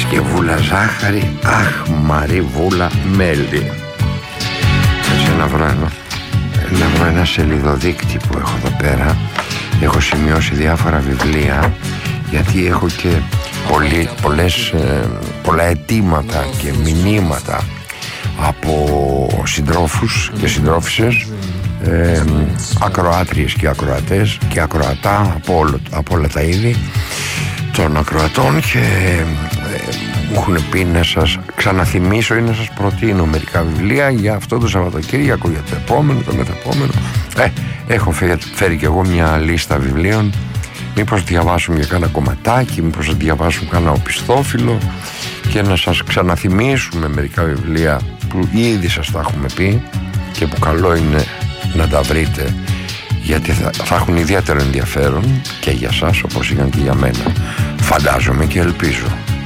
και βούλα ζάχαρη, αχ Μαρή βούλα μέλι. Έτσι να βρω ένα σελιδοδείκτη που έχω εδώ πέρα. Έχω σημειώσει διάφορα βιβλία, γιατί έχω και πολλά αιτήματα και μηνύματα από συντρόφους και συντρόφισσες, ακροάτριες και ακροατές και ακροατά από όλα τα είδη των ακροατών, και μου έχουν πει να σας ξαναθυμίσω ή να σας προτείνω μερικά βιβλία για αυτό το Σαββατοκύριακο, για το επόμενο, το μεθεπόμενο. Έχω φέρει κι εγώ μια λίστα βιβλίων. Μήπως διαβάσουμε για κάνα κομματάκι, μήπως διαβάσουμε κάνα οπισθόφυλλο και να σας ξαναθυμίσουμε μερικά βιβλία που ήδη σας τα έχουμε πει και που καλό είναι να τα βρείτε, γιατί θα έχουν ιδιαίτερο ενδιαφέρον και για σας όπως είχαν και για μένα, φαντάζομαι και ελπίζω.